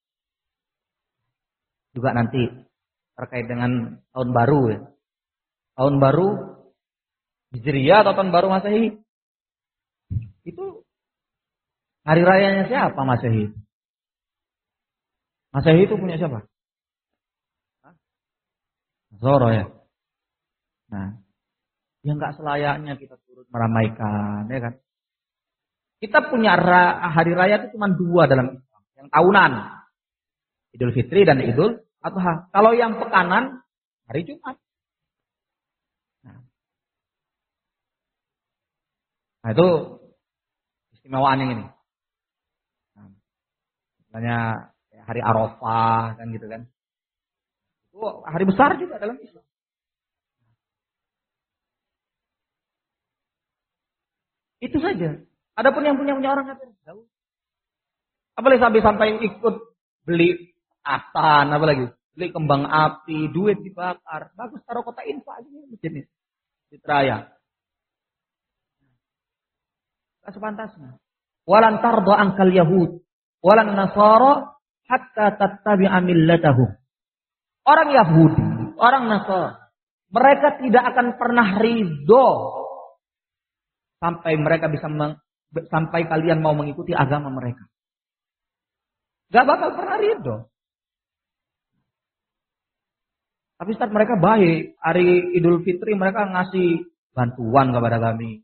Juga nanti terkait dengan tahun baru ya. Tahun baru Hijriah atau tahun baru Masehi. Itu hari rayanya siapa Masehi? Masehi itu punya siapa? Zoro ya. Nah, yang nggak selayaknya kita turut meramaikan, ya kan? Kita punya hari raya itu cuma dua dalam Islam, yang tahunan, Idul Fitri dan Idul Adha. Kalau yang pekanan, hari Jumat. Nah, nah itu istimewaan yang ini. Nah, misalnya hari Arafah kan gitu kan. Itu hari besar juga dalam Islam. Itu saja. Adapun yang punya punya orang kafir, tahu. Apalagi sampai sampai ikut beli asan, apalagi beli kembang api, duit dibakar. Bagus taruh kota infak aja nih masjid ini. Di Raya. Tak sepantasnya. Walan tarda angkal yahud, walan nasara hatta tattabi'a millatahum. Orang Yahudi, orang Nasara, mereka tidak akan pernah ridho sampai mereka bisa meng, sampai kalian mau mengikuti agama mereka. Gak bakal pernah ridho. Tapi saat mereka baik, hari Idul Fitri mereka ngasih bantuan kepada kami.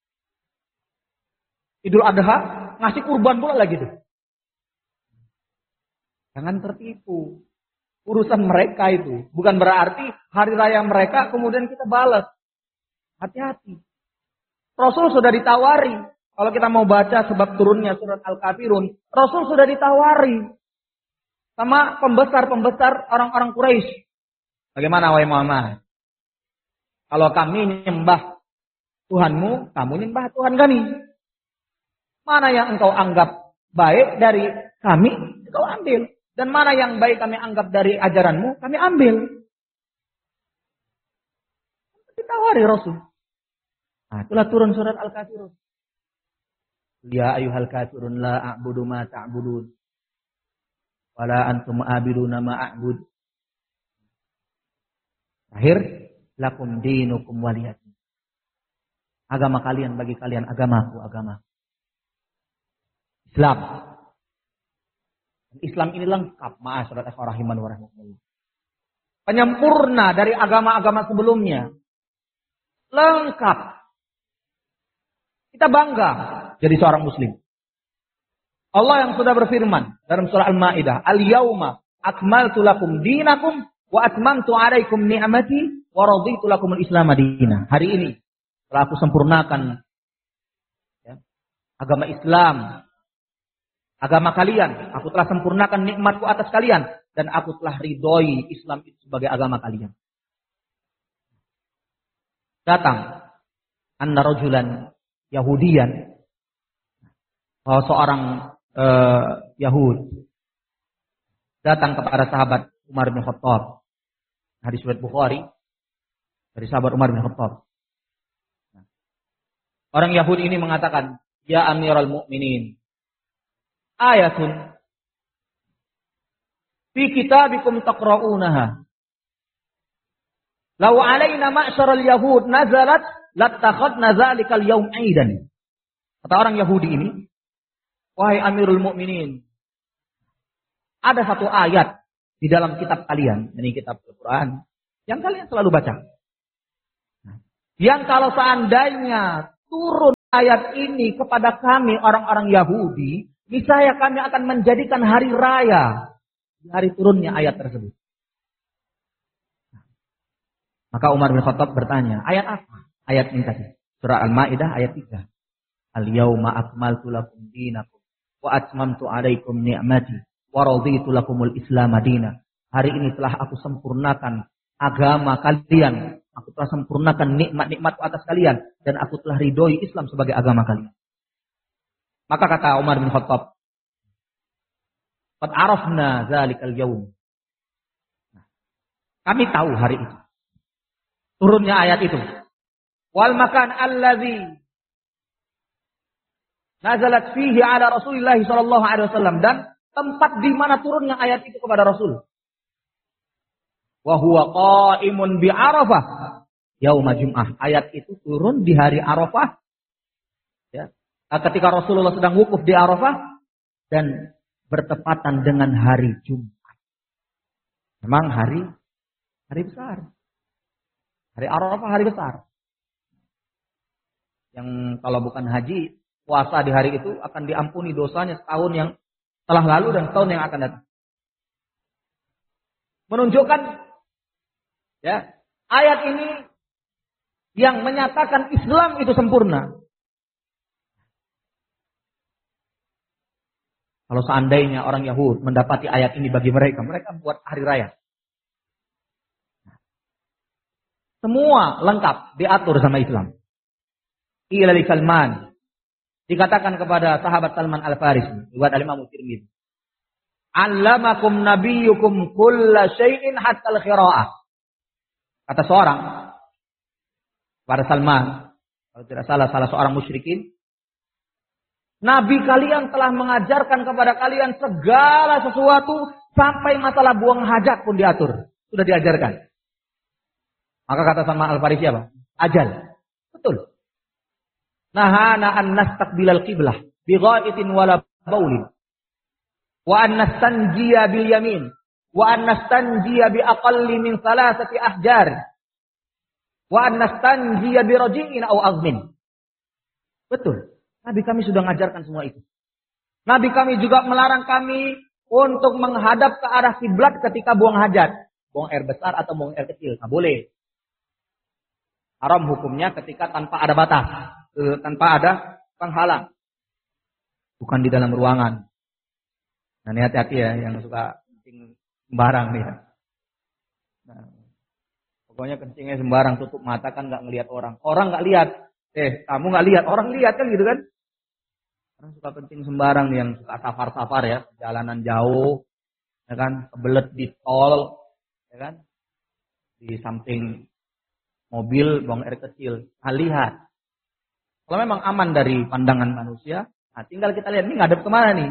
Idul Adha ngasih kurban pula lagi tuh. Jangan tertipu. Urusan mereka itu. Bukan berarti hari raya mereka kemudian kita balas. Hati-hati. Rasul sudah ditawari. Kalau kita mau baca sebab turunnya surat Al-Kafirun. Rasul sudah ditawari. Sama pembesar-pembesar orang-orang Quraisy. Bagaimana wahai Muhammad? Kalau kami menyembah Tuhanmu, kamu menyembah Tuhan kami. Mana yang engkau anggap baik dari kami, engkau ambil. Dan mana yang baik kami anggap dari ajaranmu, kami ambil. Ditawari Rasul. Nah, itulah turun surat Al-Kafirun. Ya ayyuhal kafirun la a'budu ma ta'budun. Wala antum a'biduna ma a'bud. Akhir, lakum dinukum waliyadin. Agama kalian bagi kalian, agamaku, agama. Islam. Islam ini lengkap, ma'asyiral rahiman wa rahimakumullah. Penyempurna dari agama-agama sebelumnya. Lengkap. Kita bangga jadi seorang muslim. Allah yang sudah berfirman dalam surah Al-Maidah, "Al-yauma akmaltu lakum dinakum wa atmamtu 'alaikum ni'mati wa raditu lakumul Islam madina." Hari ini telah aku sempurnakan ya, agama Islam, agama kalian. Aku telah sempurnakan nikmatku atas kalian dan aku telah ridhoi Islam itu sebagai agama kalian. Datang anna rajulan Yahudian, bahwa seorang uh, Yahud datang kepada sahabat Umar bin Khattab. Hadis riwayat Bukhari dari sahabat Umar bin Khattab. Orang Yahudi ini mengatakan, "Ya Amirul Mukminin, ayatun fi kitabikum taqra'unaha. Law 'alaina ma'syaral yahud nazalat lattakhadna dzalikal yaum 'aidan." Kata orang Yahudi ini, "Wahai Amirul Mukminin, ada satu ayat di dalam kitab kalian, ini kitab Al-Qur'an, yang kalian selalu baca. Yang kalau seandainya turun ayat ini kepada kami orang-orang Yahudi, niscaya kami akan menjadikan hari raya di hari turunnya ayat tersebut. Maka Umar bin Khattab bertanya, ayat apa? Ayat ini tadi. Surah Al-Maidah ayat tiga. Al-yawma akmaltu lakum dinakum wa atmamtu alaikum ni'mati wa raditu lakumul Islam madina. Hari ini telah aku sempurnakan agama kalian. Aku telah sempurnakan nikmat-nikmat atas kalian dan aku telah ridhoi Islam sebagai agama kalian. Maka kata Umar bin Khattab, "Qad arafna dzalikal yaum." Kami tahu hari itu. Turunnya ayat itu. Wal makan allazi nazalat fihi ala Rasulillah sallallahu alaihi wasallam, dan tempat di mana turunnya ayat itu kepada Rasul. Wa huwa qa'imun bi Arafah yauma Jum'ah. Ayat itu turun di hari Arafah. Ya. Ketika Rasulullah sedang wukuf di Arafah dan bertepatan dengan hari Jumat. Memang hari hari besar. Hari Arafah hari besar. Yang kalau bukan haji, puasa di hari itu akan diampuni dosanya setahun yang telah lalu dan setahun yang akan datang. Menunjukkan ya, ayat ini yang menyatakan Islam itu sempurna. Kalau seandainya orang Yahudi mendapati ayat ini bagi mereka, mereka buat hari raya. Semua lengkap diatur sama Islam. Ila li Salman. Dikatakan kepada sahabat Salman Al-Farisi, riwayat Al-Imam Tirmidzi. Allamakum nabiyyukum kulla syai'in hatta al-qira'ah. Kata seorang kepada Salman, kalau tidak salah salah seorang musyrikin, Nabi kalian telah mengajarkan kepada kalian segala sesuatu sampai masalah buang hajat pun diatur, sudah diajarkan. Maka kata Salman Al-Farisi apa? Ajal. Betul. Nahana an nastaqbilal qiblah bi ghaitin wala baulin. Wa an nastanjiya bil yamin. Wa an nastanjiya bi aqalli min thalathati ahjar. Wa an nastanjiya bi raji'in aw azmin. Betul. Nabi kami sudah mengajarkan semua itu. Nabi kami juga melarang kami untuk menghadap ke arah kiblat ketika buang hajat. Buang air besar atau buang air kecil. Nah, boleh. Haram hukumnya ketika tanpa ada batas, eh, tanpa ada penghalang, bukan di dalam ruangan. Nah, ini hati-hati ya yang suka kencing sembarang nih. Nah, pokoknya kencingnya sembarang, tutup mata kan nggak ngelihat orang, orang nggak lihat, eh kamu nggak lihat, orang lihat kan gitu kan? Orang suka kencing sembarang nih, yang suka safar-safar ya, jalanan jauh, ya kan, kebelet di tol, ya kan, di samping mobil buang air kecil. Nah, lihat. Kalau memang aman dari pandangan manusia, nah tinggal kita lihat ini ngadep kemana nih.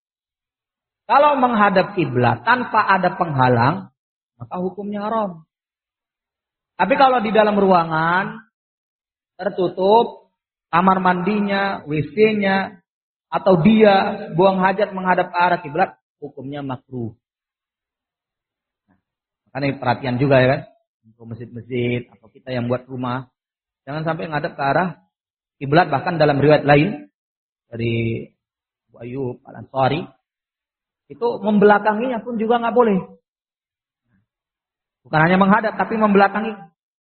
Kalau menghadap kiblat tanpa ada penghalang, maka hukumnya haram. Tapi kalau di dalam ruangan tertutup, kamar mandinya, W C-nya, atau dia buang hajat menghadap ke arah kiblat, hukumnya makruh. Nah, makanya perhatian juga ya kan. Untuk masjid-masjid atau kita yang buat rumah, jangan sampai ngadep ke arah kiblat. Bahkan dalam riwayat lain dari Abu Ayyub Al-Ansari, itu membelakanginya pun juga nggak boleh. Bukan hanya menghadap, tapi membelakangi.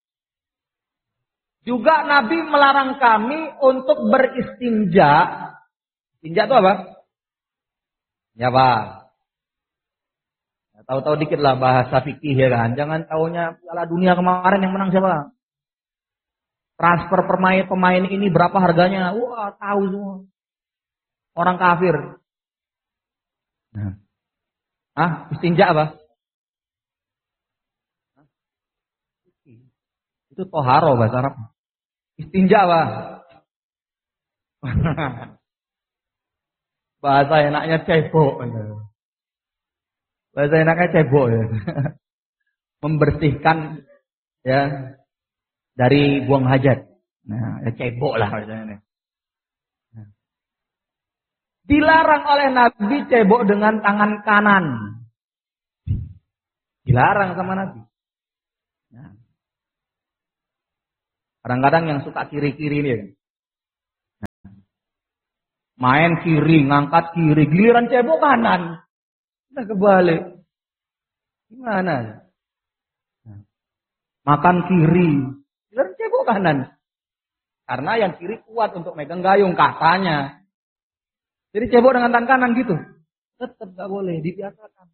Juga Nabi melarang kami untuk beristinja. Istinja itu apa? Ya Pak. Tahu-tahu dikit lah bahasa fikih ya kan. Jangan taunya Piala Dunia kemarin yang menang siapa? Transfer pemain pemain ini berapa harganya? Wah, tahu semua. Orang kafir. Nah. Ah, istinja apa? Itu toharo bahasa Arab. Istinja apa? Bahasa enaknya cebok. Bahasa enaknya cebok ya. Membersihkan ya dari buang hajat. Nah, ya cebok lah bahasanya. Nah. Dilarang oleh Nabi cebok dengan tangan kanan. Dilarang sama Nabi. Nah. Kadang-kadang yang suka kiri-kiri ini ya. Nah. Main kiri, ngangkat kiri, giliran cebok kanan. Udah kebalik. Gimana? Makan kiri, giliran cebok kanan. Karena yang kiri kuat untuk megang gayung katanya. Jadi cebok dengan tangan kanan gitu. Tetap gak boleh, dibiasakan.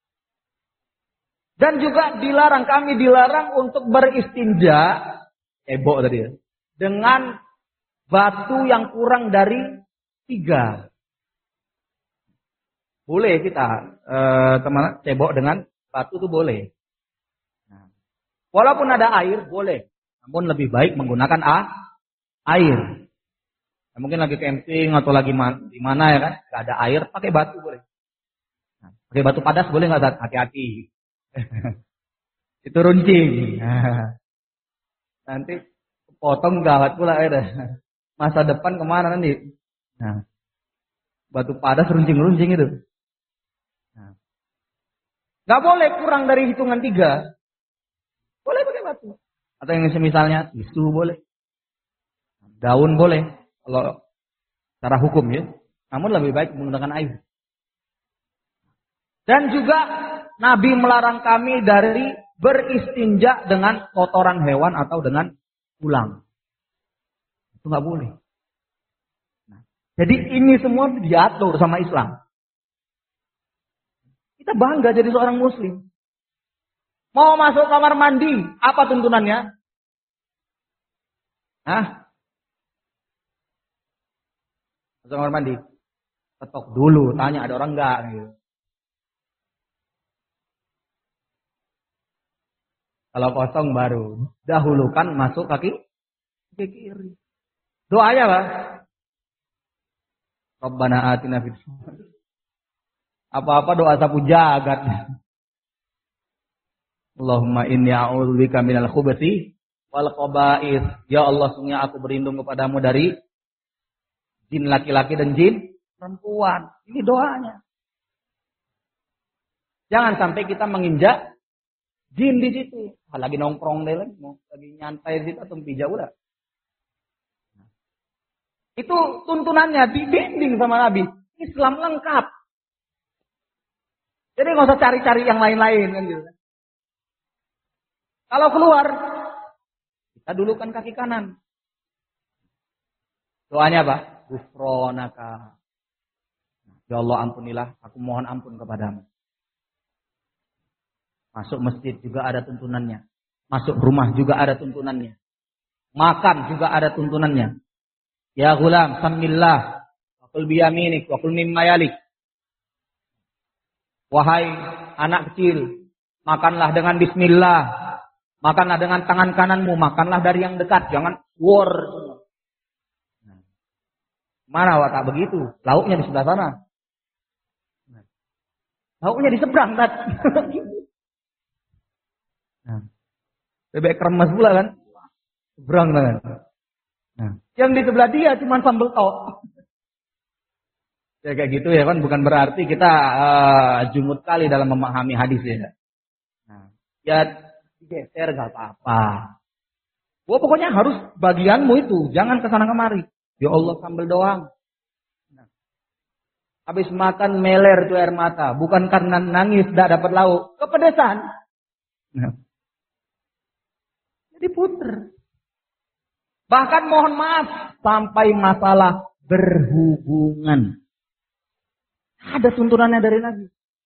Dan juga dilarang, kami dilarang untuk beristinja, cebok tadi ya, dengan batu yang kurang dari tiga. Boleh kita eh, teman cebok dengan batu itu boleh. Nah, walaupun ada air boleh, namun lebih baik menggunakan a, air. Nah, mungkin lagi camping atau lagi di mana ya kan, nggak ada air, pakai batu boleh. Nah, pakai batu padas boleh nggak? Hati-hati. Itu runcing. Nah, nanti potong gawat pula ya. Masa depan kemana nanti? Nah, batu padas runcing-runcing itu. Nah, nggak boleh kurang dari hitungan tiga. Boleh pakai batu. Atau yang semisalnya tisu boleh. Daun boleh. Kalau secara hukum ya. Namun lebih baik menggunakan air. Dan juga Nabi melarang kami dari beristinja dengan kotoran hewan atau dengan tulang. Itu nggak boleh. Nah, jadi ini semua diatur sama Islam. Kita bangga jadi seorang Muslim. Mau masuk kamar mandi, apa tuntunannya? Hah? Masuk kamar mandi, ketok dulu, tanya ada orang nggak? Gitu. Kalau kosong baru dahulukan masuk kaki kaki kiri. Doanya apa? Rabbana atina fid dunya. Apa-apa doa sapu jagat. Allahumma inni a'udzubika minal khubuthi wal khaba'ith. Ya Allah, sungguh aku berlindung kepadamu dari jin laki-laki dan jin perempuan. Ini doanya. Jangan sampai kita menginjak jin di situ. Lagi nongkrong deh lagi, mau lagi nyantai di situ atau pijak udah. Itu tuntunannya dibimbing sama Nabi. Islam lengkap. Jadi nggak usah cari-cari yang lain-lain kan gitu. Kalau keluar, kita dulukan kaki kanan. Doanya apa? Ghufranaka. Ya Allah, ampunilah, aku mohon ampun kepadamu. Masuk masjid juga ada tuntunannya. Masuk rumah juga ada tuntunannya. Makan juga ada tuntunannya. Ya ghulam, samillah. Wa kul biyaminik, wa kul mimma yalik. Wahai anak kecil, makanlah dengan bismillah. Makanlah dengan tangan kananmu. Makanlah dari yang dekat. Jangan war. Mana watak begitu? Lauknya di sebelah sana. Lauknya di seberang. Nah, bebek kremes pula kan, seberang kan. Nah, yang di sebelah dia cuma sambal tok. Ya kayak gitu ya kan, bukan berarti kita uh, jumut kali dalam memahami hadis ya. Nah, ya digeser gak apa-apa. Wah, pokoknya harus bagianmu itu, jangan kesana kemari. Ya Allah, sambal doang. Nah, habis makan meler tuh air mata, bukan karena nangis tidak dapat lauk, kepedesan. Nah, diputer. Bahkan mohon maaf sampai masalah berhubungan. Ada tuntunannya dari Nabi.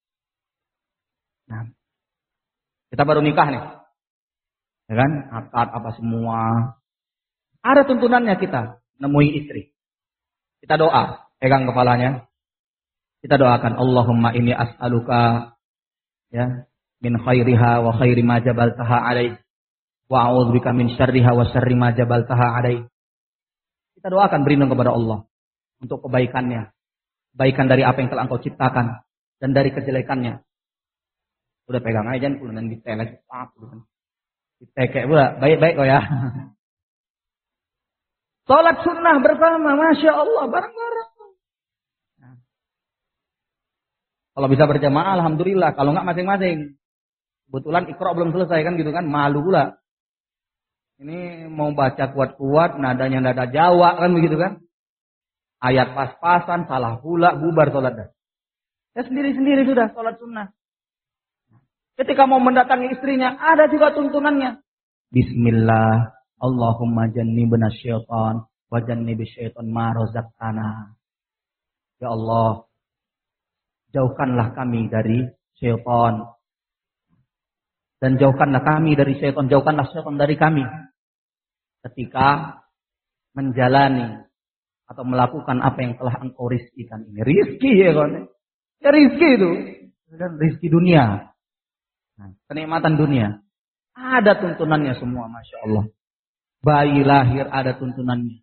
Nah, kita baru nikah nih. Ya kan? Akad apa semua. Ada tuntunannya kita nemui istri. Kita doa, pegang kepalanya. Kita doakan, Allahumma inni as'aluka ya min khairiha wa khairi ma jabaltaha alaih. Wa a'udzubika min syarriha wa syarri ma jabaltaha alai. Kita doakan berlindung kepada Allah untuk kebaikannya. Kebaikan dari apa yang telah Engkau ciptakan dan dari kejelekannya. Udah pegang aja jangan kemudian ditelek pak gitu. Ditekek pula, baik-baik kok ya. Salat sunnah bersama, Masya Allah, bareng-bareng. Nah. Kalau bisa berjamaah alhamdulillah, kalau enggak masing-masing. Kebetulan Iqra belum selesai kan gitu kan, malu pula. Ini mau baca kuat-kuat, nadanya nada Jawa kan begitu kan. Ayat pas-pasan, salah pula, bubar sholat dah. Ya sendiri-sendiri sudah sholat sunnah. Ketika mau mendatangi istrinya, ada juga tuntunannya. Bismillah, Allahumma jannibna syaitan, wa jannibi syaitan ma razaqtana. Ya Allah, jauhkanlah kami dari syaitan. Dan jauhkanlah kami dari syaitan, jauhkanlah syaitan dari kami. Ketika menjalani atau melakukan apa yang telah engkau rizkikan ini. Rizki ya kan? Ya rizki itu. Dan rizki dunia. Nah, kenikmatan dunia. Ada tuntunannya semua, Masya Allah. Bayi lahir ada tuntunannya.